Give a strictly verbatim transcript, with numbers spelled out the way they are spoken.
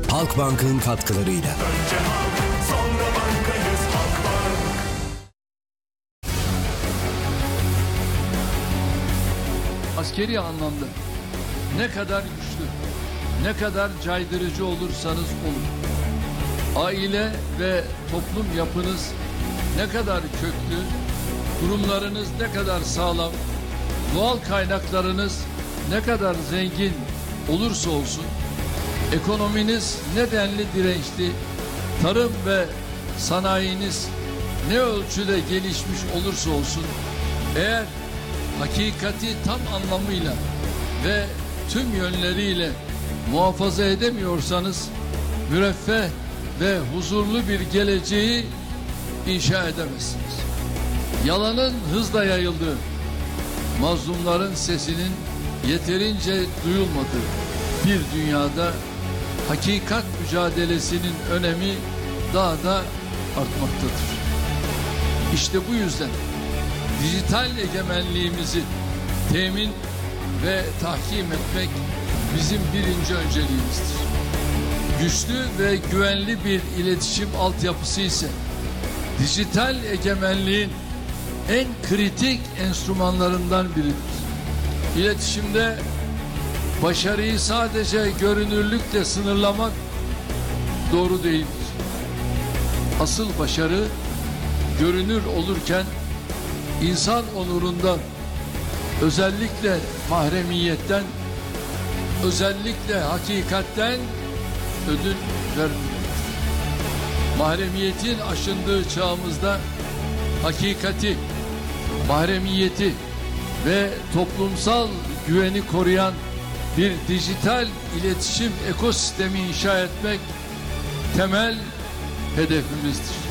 Halkbank'ın katkılarıyla. Önce halk, sonra bankayız Halkbank. Askeri anlamda ne kadar güçlü, ne kadar caydırıcı olursanız olun, aile ve toplum yapınız ne kadar köklü, kurumlarınız ne kadar sağlam, doğal kaynaklarınız ne kadar zengin olursa olsun, ekonominiz ne denli dirençli, tarım ve sanayiniz ne ölçüde gelişmiş olursa olsun, eğer hakikati tam anlamıyla ve tüm yönleriyle muhafaza edemiyorsanız, müreffeh ve huzurlu bir geleceği inşa edemezsiniz. Yalanın hızla yayıldığı, mazlumların sesinin yeterince duyulmadığı bir dünyada hakikat mücadelesinin önemi daha da artmaktadır. İşte bu yüzden dijital egemenliğimizi temin ve tahkim etmek bizim birinci önceliğimizdir. Güçlü ve güvenli bir iletişim altyapısı ise dijital egemenliğin en kritik enstrümanlarından biridir. İletişimde başarıyı sadece görünürlükle sınırlamak doğru değildir. Asıl başarı görünür olurken insan onurundan, özellikle mahremiyetten, özellikle hakikatten ödün vermemektir. Mahremiyetin aşındığı çağımızda hakikati, mahremiyeti ve toplumsal güveni koruyan bir dijital iletişim ekosistemi inşa etmek temel hedefimizdir.